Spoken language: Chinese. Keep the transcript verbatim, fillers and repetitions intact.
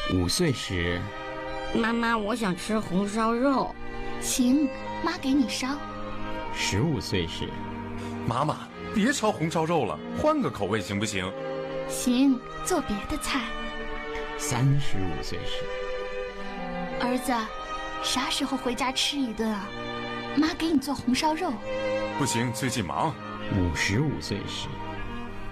五岁时， 妈妈，我想吃红烧肉。 行，妈给你烧。 十五岁时， 妈妈，别烧红烧肉了，换个口味行不行？ 行，做别的菜。 三十五岁时， 儿子，啥时候回家吃一顿啊？妈给你做红烧肉。 不行，最近忙。 五十五岁时。